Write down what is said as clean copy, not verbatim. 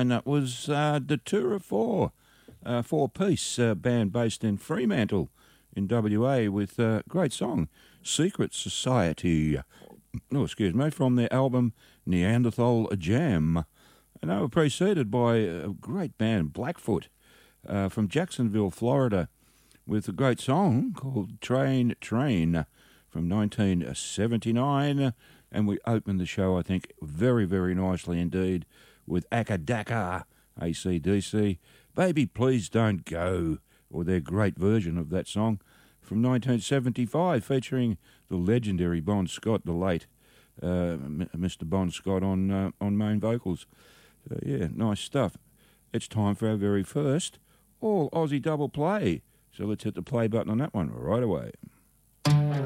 and that was the Tour of Four, four-piece band based in Fremantle in WA with a great song, Secret Society. Oh, excuse me, from their album Neanderthal Jam. And they were preceded by a great band, Blackfoot, from Jacksonville, Florida, with a great song called Train Train from 1979. And we opened the show, I think, very, very nicely indeed with Akadaka, AC/DC, Baby Please Don't Go, or their great version of that song from 1975, featuring the legendary Bon Scott, the late Mr. Bon Scott on main vocals. Yeah, nice stuff. It's time for our very first all Aussie double play. So let's hit the play button on that one right away.